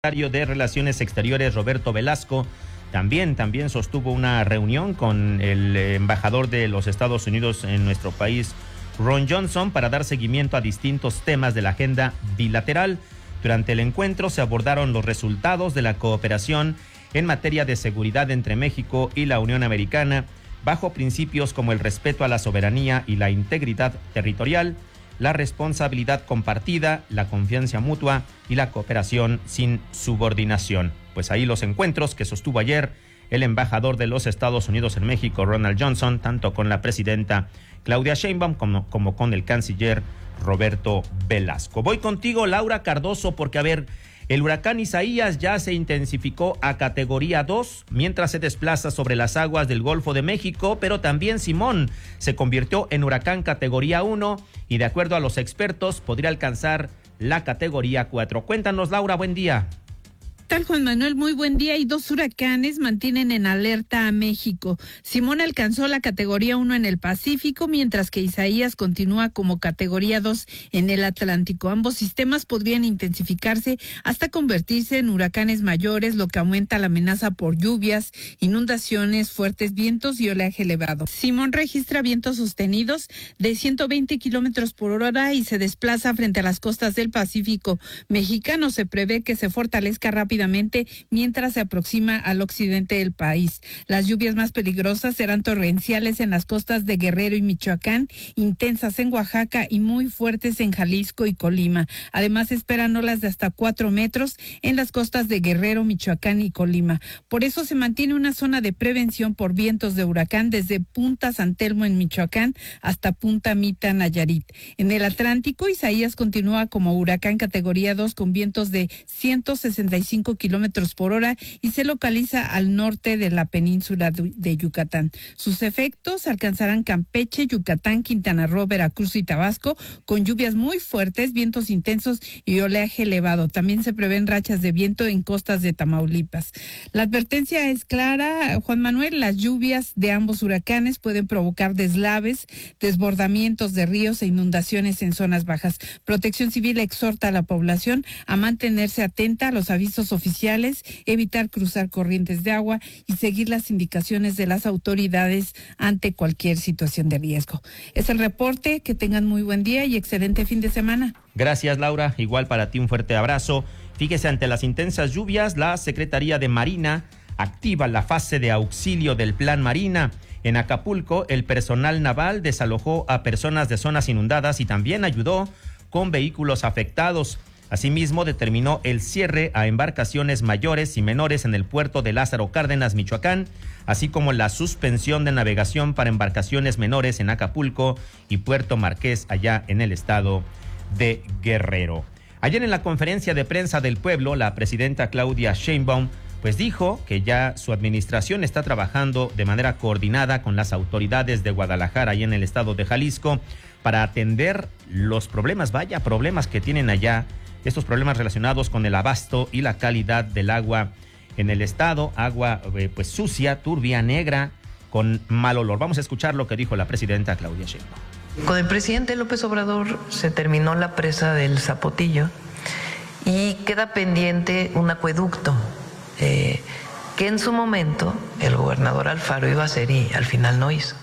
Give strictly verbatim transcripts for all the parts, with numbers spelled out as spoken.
secretario de Relaciones Exteriores, Roberto Velasco, también, también sostuvo una reunión con el embajador de los Estados Unidos en nuestro país, Ron Johnson, para dar seguimiento a distintos temas de la agenda bilateral. Durante el encuentro se abordaron los resultados de la cooperación en materia de seguridad entre México y la Unión Americana, bajo principios como el respeto a la soberanía y la integridad territorial, la responsabilidad compartida, la confianza mutua y la cooperación sin subordinación. Pues ahí los encuentros que sostuvo ayer el embajador de los Estados Unidos en México, Ronald Johnson, tanto con la presidenta Claudia Sheinbaum como, como con el canciller Roberto Velasco. Voy contigo, Laura Cardoso, porque a ver, el huracán Isaías ya se intensificó a categoría dos mientras se desplaza sobre las aguas del Golfo de México, pero también Simón se convirtió en huracán categoría uno y de acuerdo a los expertos podría alcanzar la categoría cuatro. Cuéntanos, Laura, buen día. Tal Juan Manuel, muy buen día. Y dos huracanes mantienen en alerta a México. Simón alcanzó la categoría uno en el Pacífico, mientras que Isaías continúa como categoría dos en el Atlántico. Ambos sistemas podrían intensificarse hasta convertirse en huracanes mayores, lo que aumenta la amenaza por lluvias, inundaciones, fuertes vientos y oleaje elevado. Simón registra vientos sostenidos de ciento veinte kilómetros por hora y se desplaza frente a las costas del Pacífico mexicano. Se prevé que se fortalezca rápidamente mientras se aproxima al occidente del país. Las lluvias más peligrosas serán torrenciales en las costas de Guerrero y Michoacán, intensas en Oaxaca y muy fuertes en Jalisco y Colima. Además, se esperan olas de hasta cuatro metros en las costas de Guerrero, Michoacán y Colima. Por eso se mantiene una zona de prevención por vientos de huracán desde Punta San Telmo en Michoacán hasta Punta Mita, Nayarit. En el Atlántico, Isaías continúa como huracán categoría dos con vientos de ciento sesenta y cinco kilómetros por hora y se localiza al norte de la península de Yucatán. Sus efectos alcanzarán Campeche, Yucatán, Quintana Roo, Veracruz y Tabasco, con lluvias muy fuertes, vientos intensos y oleaje elevado. También se prevén rachas de viento en costas de Tamaulipas. La advertencia es clara, Juan Manuel, las lluvias de ambos huracanes pueden provocar deslaves, desbordamientos de ríos e inundaciones en zonas bajas. Protección Civil exhorta a la población a mantenerse atenta a los avisos oficiales, evitar cruzar corrientes de agua y seguir las indicaciones de las autoridades ante cualquier situación de riesgo. Es el reporte, que tengan muy buen día y excelente fin de semana. Gracias, Laura, igual para ti un fuerte abrazo. Fíjese, ante las intensas lluvias, la Secretaría de Marina activa la fase de auxilio del Plan Marina. En Acapulco, el personal naval desalojó a personas de zonas inundadas y también ayudó con vehículos afectados. Asimismo, determinó el cierre a embarcaciones mayores y menores en el puerto de Lázaro Cárdenas, Michoacán, así como la suspensión de navegación para embarcaciones menores en Acapulco y Puerto Marqués, allá en el estado de Guerrero. Ayer en la conferencia de prensa del pueblo, la presidenta Claudia Sheinbaum pues dijo que ya su administración está trabajando de manera coordinada con las autoridades de Guadalajara y en el estado de Jalisco para atender los problemas, vaya problemas que tienen allá, estos problemas relacionados con el abasto y la calidad del agua en el estado, agua eh, pues sucia, turbia, negra, con mal olor. Vamos a escuchar lo que dijo la presidenta Claudia Sheinbaum. Con el presidente López Obrador se terminó la presa del Zapotillo y queda pendiente un acueducto eh, que en su momento el gobernador Alfaro iba a hacer y al final no hizo.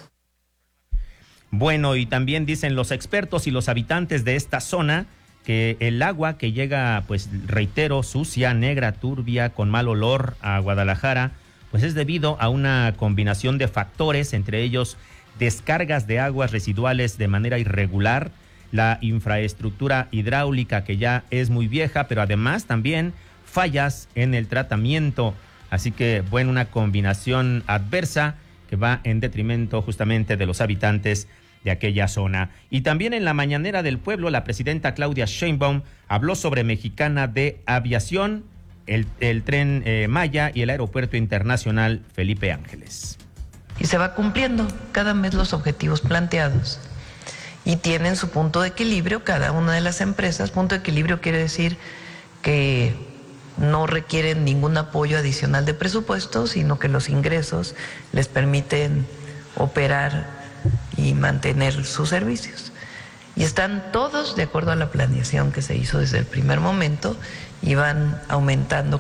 Bueno, y también dicen los expertos y los habitantes de esta zona que el agua que llega, pues reitero, sucia, negra, turbia, con mal olor a Guadalajara, pues es debido a una combinación de factores, entre ellos descargas de aguas residuales de manera irregular, la infraestructura hidráulica que ya es muy vieja, pero además también fallas en el tratamiento. Así que, bueno, una combinación adversa que va en detrimento justamente de los habitantes de aquella zona. Y también en la mañanera del pueblo, la presidenta Claudia Sheinbaum habló sobre Mexicana de Aviación, el, el tren eh, Maya y el aeropuerto internacional Felipe Ángeles. Y se va cumpliendo cada mes los objetivos planteados y tienen su punto de equilibrio cada una de las empresas. Punto de equilibrio quiere decir que no requieren ningún apoyo adicional de presupuesto, sino que los ingresos les permiten operar y mantener sus servicios. Y están todos de acuerdo a la planeación que se hizo desde el primer momento y van aumentando